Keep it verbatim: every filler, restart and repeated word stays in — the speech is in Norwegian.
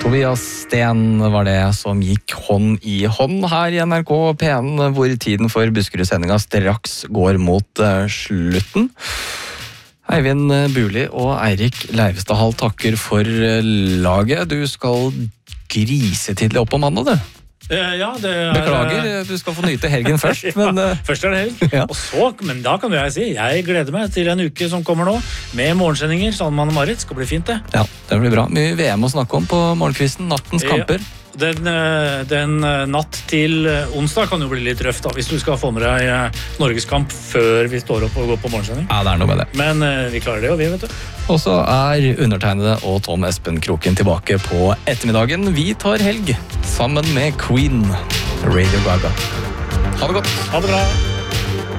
Tobias Sten var det som gikk hånd i hånd her i N R K P en, hvor tiden for Buskerud-sendinga straks går mot uh, slutten. Eivind Buli og Eirik Leivestad takker for laget. Du skal grise tidlig opp på mandag, du. Ja, det er... Beklager, du skal få nyte helgen først. Men, uh... først er det helg, ja. Og så, men da kan jeg si, jeg gleder meg til en uke som kommer nå, med morgensendinger, Salman og Marit, skal bli fint det. Ja, det blir bra. Mye V M å snakke om på morgenkvisten, nattens kamper. Ja. Den, den natt til onsdag kan jo bli litt røft da, hvis du skal få med deg Norges kamp før vi står opp og går på morgensending. Ja, det er noe med det. Men vi klarer det, og vi vet det. Og så er undertegnede og Tom Espen Kroken tilbake på ettermiddagen. Vi tar helg sammen med Queen, Radio Gaga. Ha det godt. Ha det bra.